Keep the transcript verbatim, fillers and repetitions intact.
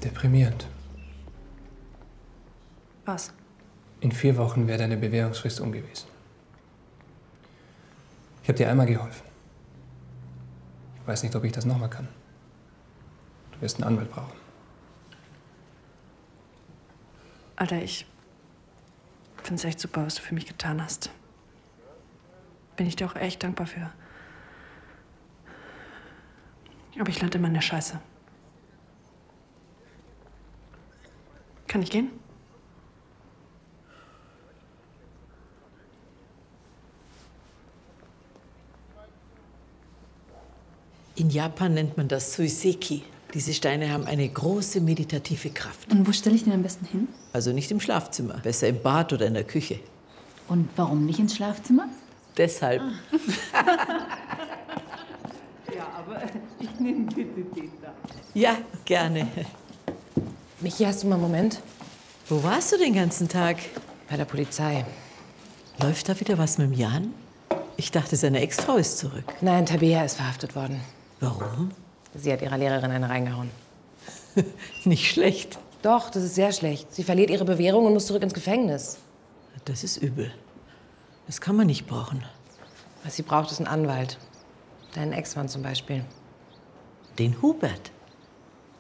Deprimierend. Was? In vier Wochen wäre deine Bewährungsfrist um gewesen. Ich habe dir einmal geholfen. Ich weiß nicht, ob ich das nochmal kann. Du wirst einen Anwalt brauchen. Alter, ich finde es echt super, was du für mich getan hast. Bin ich dir auch echt dankbar für. Aber ich lande immer in der Scheiße. Kann ich gehen? In Japan nennt man das Suiseki. Diese Steine haben eine große meditative Kraft. Und wo stelle ich den am besten hin? Also nicht im Schlafzimmer, besser im Bad oder in der Küche. Und warum nicht ins Schlafzimmer? Deshalb. Ja, aber ich nehme bitte den da. Ja, gerne. Michi, hast du mal einen Moment? Wo warst du den ganzen Tag? Bei der Polizei. Läuft da wieder was mit dem Jan? Ich dachte, seine Ex-Frau ist zurück. Nein, Tabea ist verhaftet worden. Warum? Sie hat ihrer Lehrerin eine reingehauen. Nicht schlecht. Doch, das ist sehr schlecht. Sie verliert ihre Bewährung und muss zurück ins Gefängnis. Das ist übel. Das kann man nicht brauchen. Was sie braucht, ist ein Anwalt. Deinen Ex-Mann zum Beispiel. Den Hubert.